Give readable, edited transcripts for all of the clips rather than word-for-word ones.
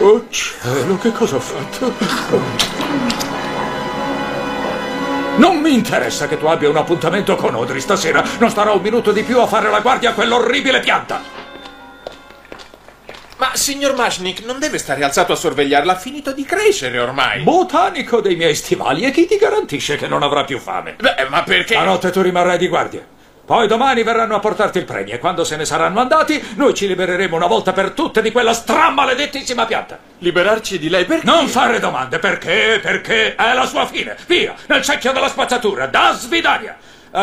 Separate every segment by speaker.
Speaker 1: Oh cielo, che cosa ho fatto? Non mi interessa che tu abbia un appuntamento con Audrey stasera. Non starò un minuto di più a fare la guardia a quell'orribile pianta.
Speaker 2: Ma, signor Mashnik, non deve stare alzato a sorvegliarla. Ha finito di crescere ormai.
Speaker 1: Botanico dei miei stivali, e chi ti garantisce che non avrà più fame?
Speaker 2: Beh, ma perché?
Speaker 1: Stanotte tu rimarrai di guardia. Poi domani verranno a portarti il premio e quando se ne saranno andati, noi ci libereremo una volta per tutte di quella stramaledettissima pianta.
Speaker 2: Liberarci di lei perché?
Speaker 1: Non fare domande, perché? Perché è la sua fine. Via, nel secchio della spazzatura, da svidania.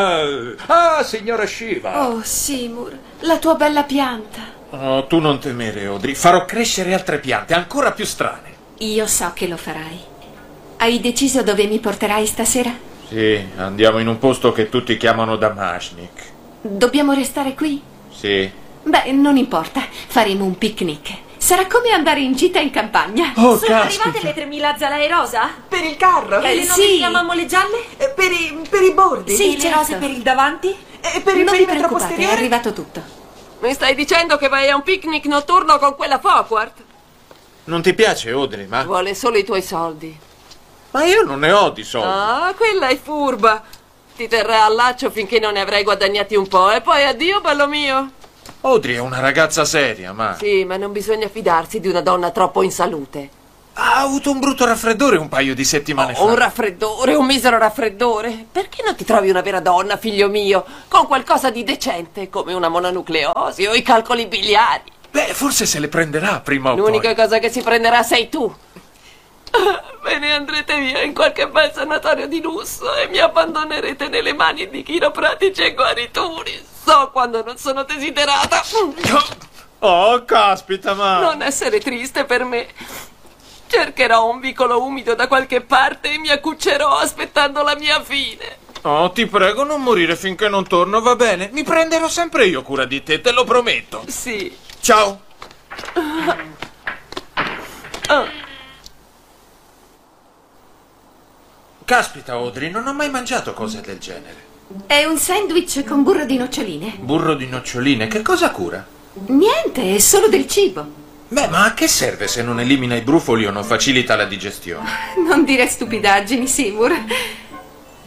Speaker 1: Signora Shiva.
Speaker 3: Oh, Seymour, la tua bella pianta.
Speaker 2: Oh, tu non temere, Audrey. Farò crescere altre piante ancora più strane.
Speaker 3: Io so che lo farai. Hai deciso dove mi porterai stasera?
Speaker 2: Sì, andiamo in un posto che tutti chiamano Damashnik.
Speaker 3: Dobbiamo restare qui?
Speaker 2: Sì.
Speaker 3: Beh, non importa, faremo un picnic. Sarà come andare in gita in campagna.
Speaker 2: Oh,
Speaker 4: Sono
Speaker 2: caspita.
Speaker 4: arrivate le 3000 zalae rosa?
Speaker 5: Per il carro?
Speaker 4: E le
Speaker 3: sì.
Speaker 4: 9000 mammole gialle?
Speaker 5: Per i bordi?
Speaker 3: Sì,
Speaker 4: E le
Speaker 3: certo.
Speaker 4: rose per il davanti?
Speaker 5: E per il
Speaker 3: Non vi
Speaker 5: perimetro
Speaker 3: preoccupate, è
Speaker 5: posteriore?
Speaker 3: arrivato tutto.
Speaker 6: Mi stai dicendo che vai a un picnic notturno con quella Foquart?
Speaker 2: Non ti piace, Audrey, ma...
Speaker 6: Vuole solo i tuoi soldi.
Speaker 2: Ma io non ne ho di soldi.
Speaker 6: Ah, quella è furba. Ti terrà al laccio finché non ne avrai guadagnati un po' e poi addio, bello mio.
Speaker 2: Audrey è una ragazza seria, ma...
Speaker 6: Sì, ma non bisogna fidarsi di una donna troppo in salute.
Speaker 2: Ha avuto un brutto raffreddore un paio di settimane fa.
Speaker 6: Un raffreddore, un misero raffreddore. Perché non ti trovi una vera donna, figlio mio? Con qualcosa di decente, come una mononucleosi o i calcoli biliari.
Speaker 2: Beh, forse se le prenderà prima o
Speaker 6: L'unica
Speaker 2: poi.
Speaker 6: cosa che si prenderà sei tu. Ve ne andrete via in qualche bel sanatorio di lusso e mi abbandonerete nelle mani di chiropratici e guaritori. So quando non sono desiderata.
Speaker 2: Oh, caspita, ma...
Speaker 6: Non essere triste per me. Cercherò un vicolo umido da qualche parte e mi accuccerò aspettando la mia fine.
Speaker 2: Oh, ti prego, non morire finché non torno, va bene? Mi prenderò sempre io cura di te, te lo prometto.
Speaker 6: Sì.
Speaker 2: Ciao. Caspita, Audrey, non ho mai mangiato cose del genere.
Speaker 3: È un sandwich con burro di noccioline.
Speaker 2: Burro di noccioline, che cosa cura?
Speaker 3: Niente, è solo del cibo.
Speaker 2: Beh, ma a che serve se non elimina i brufoli o non facilita la digestione?
Speaker 3: Non dire stupidaggini, Seymour.